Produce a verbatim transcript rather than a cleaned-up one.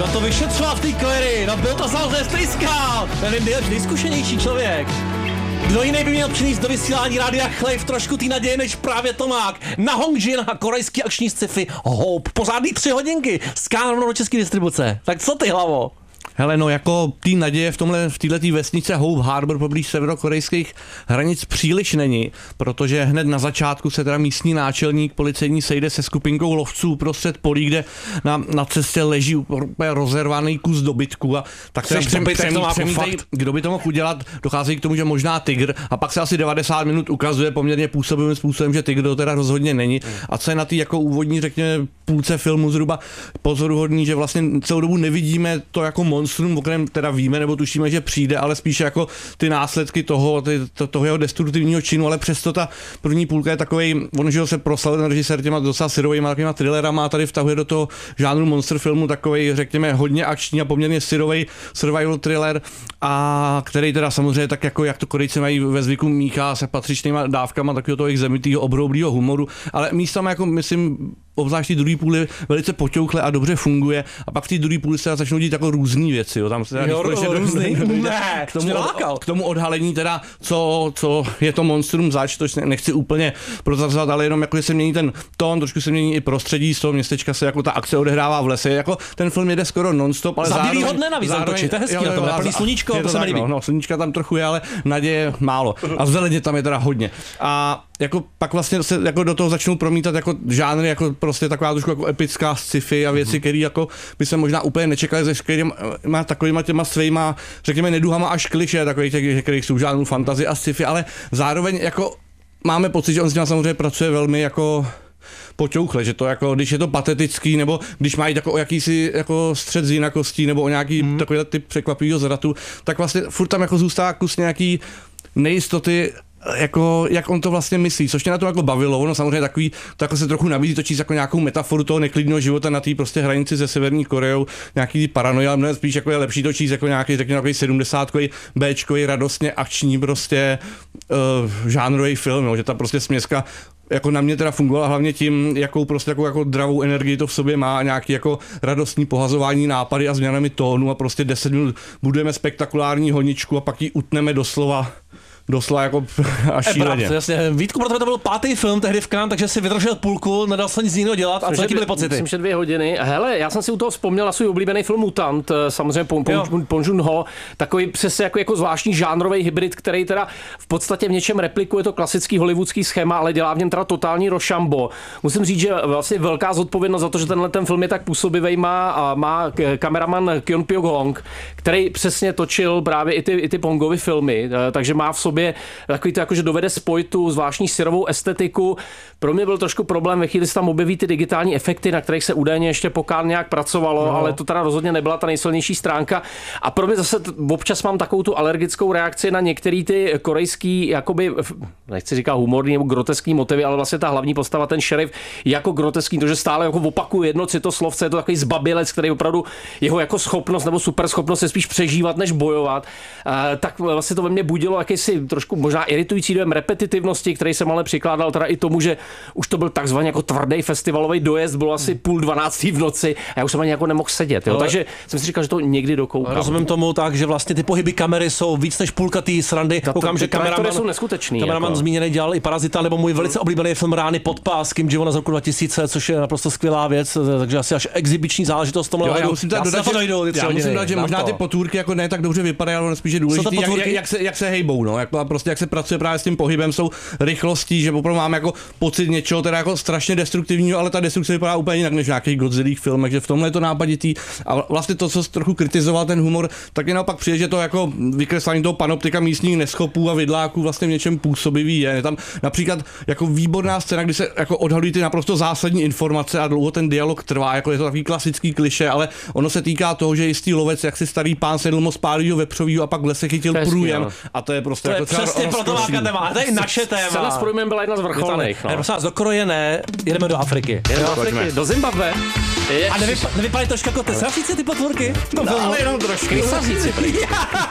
Kdo to vyšetřoval v té Clary? No byl to samozřejmě Stejskal. Nevím, byl nejzkušenější člověk. Kdo jiný by měl přinést do vysílání Rádia Chlejv trošku ty naděje než právě Tomák. Na Hongjin a korejský akční sci-fi Hope. Pořádný tři hodinky. Skáno do české distribuce. Tak co ty, hlavo? Hele, no jako tý naděje v tomhle, v této vesnice Hope Harbor poblíž severokorejských hranic příliš není, protože hned na začátku se teda místní náčelník policejní sejde se skupinkou lovců prostřed polí, kde na, na cestě leží úplně rozervaný kus dobytku a tak se přemýšlejí, kdo by to mohl udělat, dochází k tomu, že možná tygr a pak se asi devadesát minut ukazuje poměrně působivým způsobem, že tygr to teda rozhodně není a co je na té jako úvodní, řekněme, půlce filmu zhruba pozoruhodný, že vlastně celou dobu nevidíme to jako monstrum, o kterém teda víme nebo tušíme, že přijde, ale spíše jako ty následky toho, ty, to, toho jeho destruktivního činu, ale přesto ta první půlka je takovej, on že se proslavil ten režisér těma docela syrovejma takovýma thrillerama a tady vtahuje do toho žánru monster filmu takovej, řekněme, hodně akční a poměrně syrovej survival thriller, a který teda samozřejmě tak jako jak to Korejci mají ve zvyku míchá se patřičnýma dávkama takového toho jejich zemitýho obroublýho humoru, ale místama jako myslím obzvlášť druhý půli velice poťouchle a dobře funguje a pak v té druhé půli se začnou dít jako různý věci. Jo. Tam se jo, ještě různý? Ne, k tomu, k tomu odhalení teda, co, co je to monstrum zač, to nechci úplně prozrazovat, ale jenom jako, že se mění ten tón, trošku se mění i prostředí, z toho městečka se jako ta akce odehrává v lese, jako ten film jede skoro non-stop, ale za zároveň... bílýho dne navíc točí, to je hezký, to je plný sluníčko, to, to se mi líbí. No, no, sluníčka tam trochu je, ale naděje málo a zeleně tam je teda hodně. A jako pak vlastně se jako do toho začnou promítat jako žánry, jako prostě taková trošku jako epická sci-fi a věci, které jako by se možná úplně nečekali ze skvělýma takovýma těma svýma, řekněme, neduhama až kliše, takových těch, kterých jsou žánrů fantasy a sci-fi, ale zároveň jako máme pocit, že on s tím samozřejmě pracuje velmi jako poťouchle, že to jako, když je to patetický, nebo když mají jako o jakýsi jako střed z jinakostí, nebo o nějaký mm. takový typ překvapivého zratu, tak vlastně furt tam jako zůstává kus nějaký nejistoty, jako, jak on to vlastně myslí, což mě na to jako bavilo, ono samozřejmě takový, to jako se trochu nabízí točí jako nějakou metaforu toho neklidného života na té prostě hranici se Severní Koreou, nějaký paranoia, ale mnohem spíš jako je lepší točí jako nějaký, řekněme, takový sedmdesátkový béčkový, radostně akční prostě uh, žánrový film, no, že ta prostě směska jako na mě teda fungovala hlavně tím, jakou prostě jako, jako dravou energii to v sobě má a nějaký jako radostní pohazování nápady a změnami tónu a prostě deset minut budujeme spektakulární honičku a pak ji utneme doslova doslova jako až šíleně. Jasně. Vítku, protože to byl pátý film tehdy v Cannes, takže si vydržel půlku, nedal se nic jiného dělat. A co jaký byly pocity? Myslím, že dvě hodiny. Hele, já jsem si u toho vzpomněl na svůj oblíbený film Mutant, samozřejmě Bong Joon-ho, takový přesně jako, jako zvláštní žánrový hybrid, který teda v podstatě v něčem replikuje to klasický hollywoodský schéma, ale dělá v něm teda totální rošambo. Musím říct, že vlastně velká zodpovědnost za to, že tenhle ten film je tak působivý, má, má kameraman Kyun Pyok-hong, který přesně točil právě i ty, i ty Pongovy filmy, takže má v sobě takový to, jako, že dovede spojit tu zvláštní syrovou estetiku. Pro mě byl trošku problém, ve chvíli se tam objeví ty digitální efekty, na kterých se údajně ještě po Cannes nějak pracovalo, no. Ale to teda rozhodně nebyla ta nejsilnější stránka. A pro mě zase občas mám takovou tu alergickou reakci na některé ty korejský, jakoby, nechci říkat humorní nebo groteskní motivy, ale vlastně ta hlavní postava, ten šerif, jako groteský, to, že stále jako opakuje jedno citoslovce, je to takový zbabilec, který opravdu jeho jako schopnost nebo superschopnost je spíš přežívat, než bojovat. Tak vlastně to ve mně budilo jakýsi trošku možná iritující dojem repetitivnosti, který jsem ale přikládal teda i tomu, že už to byl takzvaně jako tvrdý festivalový dojezd, bylo asi půl dvanáctý v noci a já už jsem ani jako nemohl sedět. Jo? Ale takže jsem si říkal, že to někdy dokoukám. Rozumím tomu tak, že vlastně ty pohyby kamery jsou víc než půlka té srandy. Ta, Koukám, že kameraman, jsou neskutečný. Kameraman jako. zmíněný dělal i Parazita, nebo můj velice oblíbený film Rány pod pás Kim Ji-wona z roku dva tisíce, což je naprosto skvělá věc, takže asi až exibiční záležitost v tomhle. Jo, já musím já dodat, že, dojdu, já musím dodat, že možná ty potvůrky jako ne tak dobře vypadají, ale spíš je důležitý, jak, jak, se, jak se hejbou, no, jak, prostě jak se pracuje právě s tím pohybem, jsou rychlostí, že opravdu máme jako pocit něčeho teda jako strašně destruktivního, ale ta destrukce vypadá úplně jinak než v nějakých Godzillích filmech, že v tomhle je to nápaditý a vlastně to, co trochu kritizoval ten humor, tak je naopak přijde, že to jako vykreslení toho panoptika místních neschopů a vidláků vlastně v něčem působivý je. Je tam například jako výborná scéna, kdy se jako odhalují ty naprosto zásadní informace a dlouho ten dialog trvá, jako je to takový klasický klišé, ale ono se týká toho, že jistý lovec, jak si starý pán sedl moc pálího vepřovýho a pak v lese chytil průjem a to je prostě to jako je přesně pro to téma, to je naše téma. Scéna s průjmem byla jedna z vrcholných. No. Prosím vás, do Koreje ne, jedeme do Afriky. Jedeme do Afriky, do Zimbabwe. A nevypadají trošku jako tesaříci ty potvůrky? No, ale jenom trošku. Krysaříci.